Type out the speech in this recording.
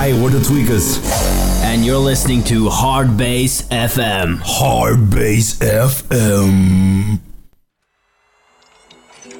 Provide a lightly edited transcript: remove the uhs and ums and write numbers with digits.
Hi, we're the Tweakers. And you're listening to Hard Bass FM. Hard Bass FM.